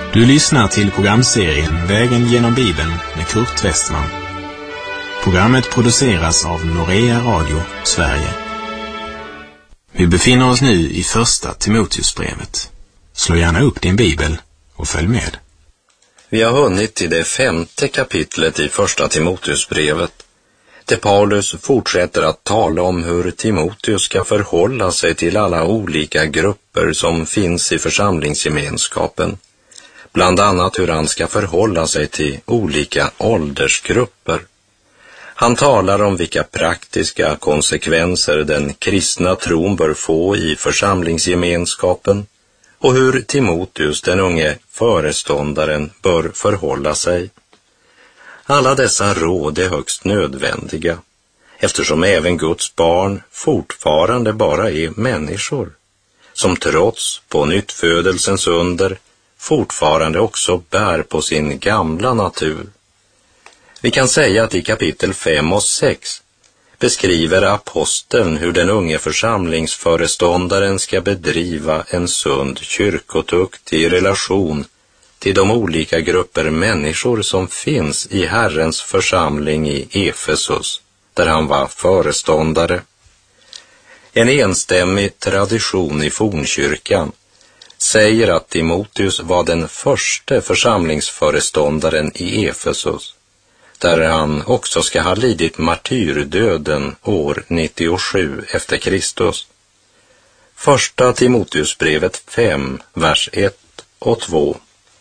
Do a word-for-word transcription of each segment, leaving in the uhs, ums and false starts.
Du lyssnar till programserien Vägen genom Bibeln med Kurt Westman. Programmet produceras av Norea Radio, Sverige. Vi befinner oss nu i första Timoteusbrevet. Slå gärna upp din bibel och följ med. Vi har hunnit till det femte kapitlet i första Timoteusbrevet, där Paulus fortsätter att tala om hur Timoteus ska förhålla sig till alla olika grupper som finns i församlingsgemenskapen. Bland annat hur han ska förhålla sig till olika åldersgrupper. Han talar om vilka praktiska konsekvenser den kristna tron bör få i församlingsgemenskapen och hur Timoteus, den unge föreståndaren, bör förhålla sig. Alla dessa råd är högst nödvändiga, eftersom även Guds barn fortfarande bara är människor, som trots på nyttfödelsens under fortfarande också bär på sin gamla natur. Vi kan säga att i kapitel fem och sex beskriver aposteln hur den unge församlingsföreståndaren ska bedriva en sund kyrkotukt i relation till de olika grupper människor som finns i Herrens församling i Efesus, där han var föreståndare. En enstämmig tradition i fornkyrkan säger att Timoteus var den första församlingsföreståndaren i Efesus, där han också ska ha lidit martyrdöden år nittiosju efter Kristus. Första Timoteusbrevet fem, vers ett och två.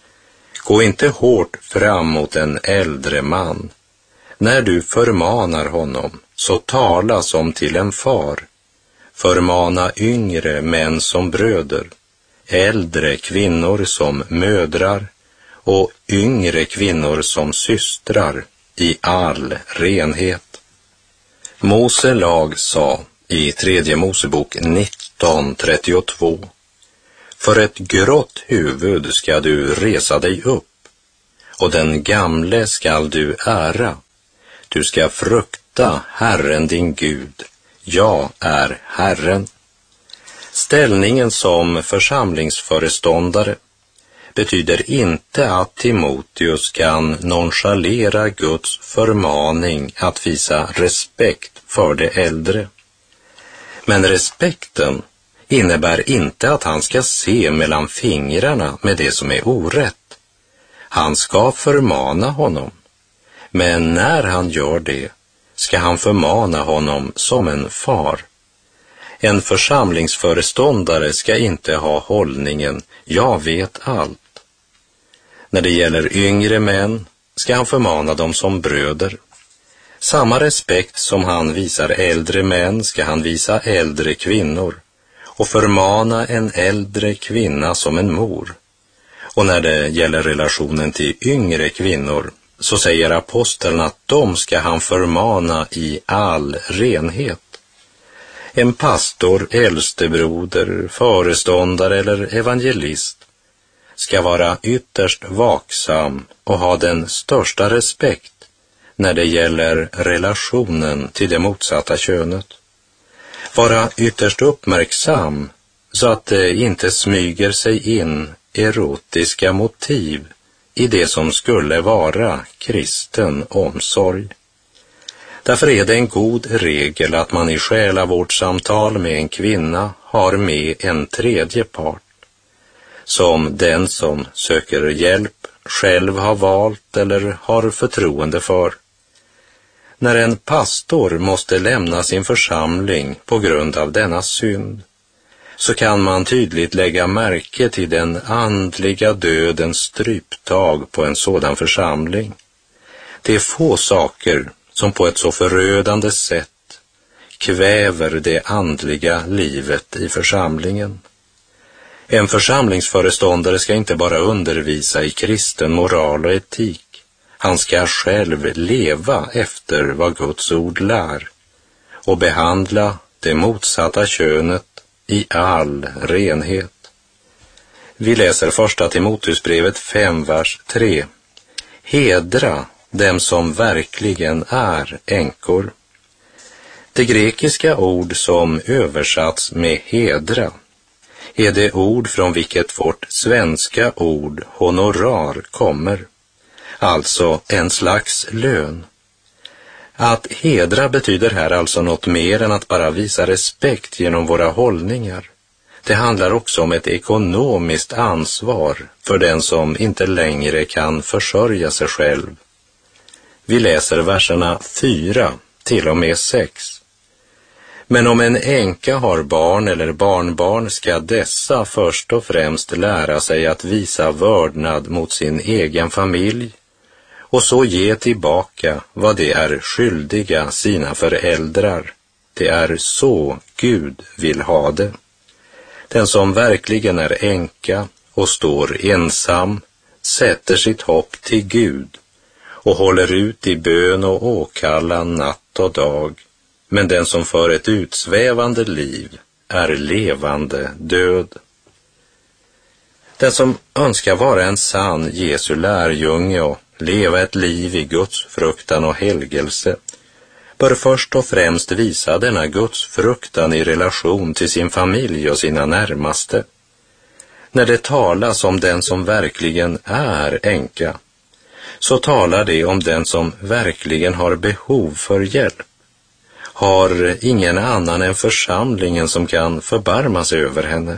Gå inte hårt fram mot en äldre man. När du förmanar honom, så tala som till en far. Förmana yngre män som bröder, äldre kvinnor som mödrar och yngre kvinnor som systrar i all renhet. Mose lag sa i tredje Mosebok nitton trettiotvå: för ett grått huvud ska du resa dig upp, och den gamle skall du ära. Du ska frukta Herren din Gud, jag är Herren. Ställningen som församlingsföreståndare betyder inte att Timoteus kan nonchalera Guds förmaning att visa respekt för de äldre. Men respekten innebär inte att han ska se mellan fingrarna med det som är orätt. Han ska förmana honom, men när han gör det ska han förmana honom som en far. En församlingsföreståndare ska inte ha hållningen jag vet allt. När det gäller yngre män ska han förmana dem som bröder. Samma respekt som han visar äldre män ska han visa äldre kvinnor, och förmana en äldre kvinna som en mor. Och när det gäller relationen till yngre kvinnor så säger aposteln att de ska han förmana i all renhet. En pastor, äldstebroder, föreståndare eller evangelist ska vara ytterst vaksam och ha den största respekt när det gäller relationen till det motsatta könet. Vara ytterst uppmärksam så att det inte smyger sig in erotiska motiv i det som skulle vara kristen omsorg. Därför är det en god regel att man i själavårdssamtal med en kvinna har med en tredje part, som den som söker hjälp själv har valt eller har förtroende för. När en pastor måste lämna sin församling på grund av denna synd, så kan man tydligt lägga märke till den andliga dödens stryptag på en sådan församling. Det är få saker som på ett så förödande sätt kväver det andliga livet i församlingen. En församlingsföreståndare ska inte bara undervisa i kristen moral och etik. Han ska själv leva efter vad Guds ord lär och behandla det motsatta könet i all renhet. Vi läser första Timoteusbrevet fem, vers tre. Hedra dem som verkligen är änkor. Det grekiska ord som översatts med hedra är det ord från vilket vårt svenska ord honorar kommer, alltså en slags lön. Att hedra betyder här alltså något mer än att bara visa respekt genom våra hållningar. Det handlar också om ett ekonomiskt ansvar för den som inte längre kan försörja sig själv. Vi läser verserna fyra till och med sex. Men om en änka har barn eller barnbarn ska dessa först och främst lära sig att visa vördnad mot sin egen familj och så ge tillbaka vad de är skyldiga sina föräldrar. Det är så Gud vill ha det. Den som verkligen är änka och står ensam sätter sitt hopp till Gud och håller ut i bön och åkallan natt och dag. Men den som för ett utsvävande liv är levande död. Den som önskar vara en sann Jesu lärjunge och leva ett liv i Guds fruktan och helgelse bör först och främst visa denna Guds fruktan i relation till sin familj och sina närmaste. När det talas om den som verkligen är änka, så talar det om den som verkligen har behov för hjälp. Har ingen annan än församlingen som kan förbarma sig över henne.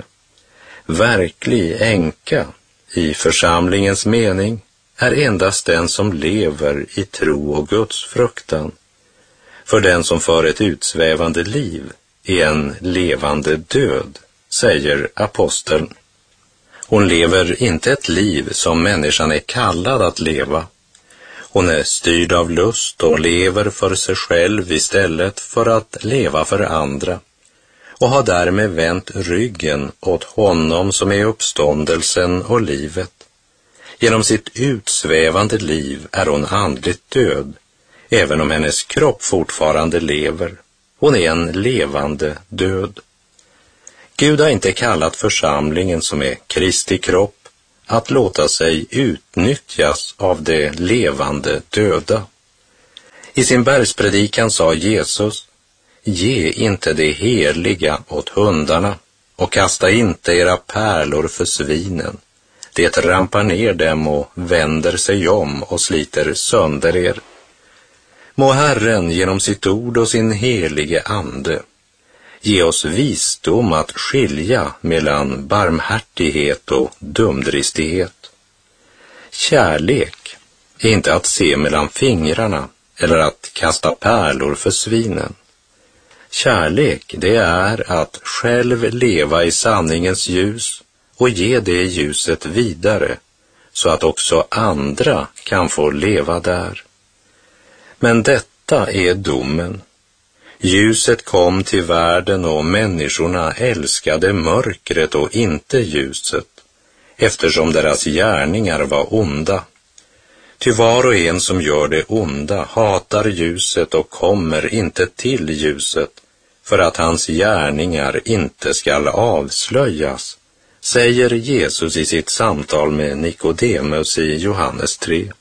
Verklig änka i församlingens mening är endast den som lever i tro och Guds fruktan. För den som för ett utsvävande liv är en levande död, säger aposteln. Hon lever inte ett liv som människan är kallad att leva. Hon är styrd av lust och lever för sig själv istället för att leva för andra och har därmed vänt ryggen åt honom som är uppståndelsen och livet. Genom sitt utsvävande liv är hon andligt död, även om hennes kropp fortfarande lever. Hon är en levande död. Gud har inte kallat församlingen som är Kristi kropp att låta sig utnyttjas av det levande döda. I sin bergspredikan sa Jesus: ge inte det heliga åt hundarna och kasta inte era pärlor för svinen. Det trampar ner dem och vänder sig om och sliter sönder er. Må Herren genom sitt ord och sin helige ande ge oss visdom att skilja mellan barmhärtighet och dumdristighet. Kärlek är inte att se mellan fingrarna eller att kasta pärlor för svinen. Kärlek, det är att själv leva i sanningens ljus och ge det ljuset vidare så att också andra kan få leva där. Men detta är domen. Ljuset kom till världen och människorna älskade mörkret och inte ljuset, eftersom deras gärningar var onda. Ty var och en som gör det onda hatar ljuset och kommer inte till ljuset, för att hans gärningar inte skall avslöjas, säger Jesus i sitt samtal med Nikodemus i Johannes tre.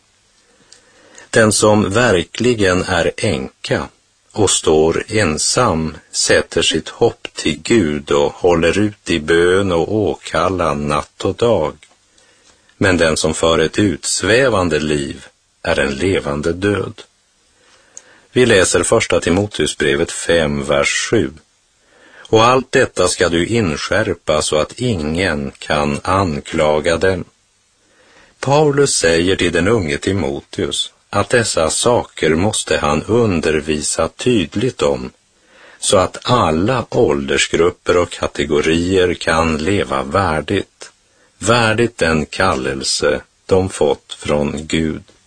Den som verkligen är änka och står ensam sätter sitt hopp till Gud och håller ut i bön och åkallan natt och dag. Men den som för ett utsvävande liv är en levande död. Vi läser första Timoteusbrevet fem, vers sju. Och allt detta ska du inskärpa så att ingen kan anklaga dem. Paulus säger till den unge Timoteus att dessa saker måste han undervisa tydligt om, så att alla åldersgrupper och kategorier kan leva värdigt, värdigt den kallelse de fått från Gud.